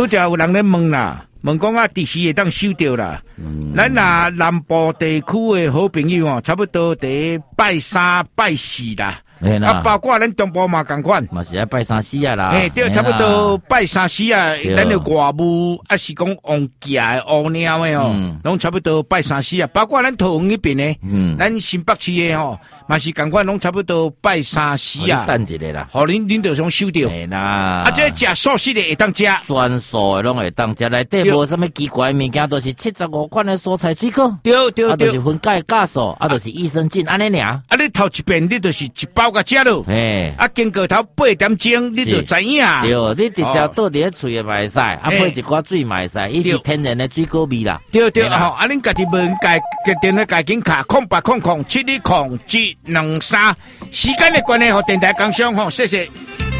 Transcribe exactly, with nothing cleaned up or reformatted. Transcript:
拄则有人咧问啦，问讲啊，第时会当收到啦。嗯、咱啊南部地区的好朋友哦，差不多第拜三、拜四啦。啊，包括咱中部嘛同款， 嘛是要拜三四啊啦。 诶、欸，对，差不多拜三四啊，咱的外务啊是讲王家的、乌鸟的哦，拢、嗯、差不多拜三四啊。包括咱桃园那边的，嗯，咱新北市的吼，嘛是同款，拢差不多拜三四啊。 等一个啦， 互恁恁就想收到。 嘿啦， 啊，这食素食的会当食， 全素的拢会当食，内底无什么奇怪物件，都是七十五款的蔬菜水果。 对对对，啊， 就是分钙、酵素，啊，就是益生菌，安尼尔。 啊，你头一遍你就是一包甲食咯。 嘿， 啊，经过头八点钟，你就知影。 对，你直接倒伫咧喙诶嘛会使，啊配一寡水嘛会使，伊是天然诶水果味啦。 对对，吼，啊，恁家己问家个电话家紧卡空八空空七二空一两三，时间的关系，互电台工商吼，谢谢。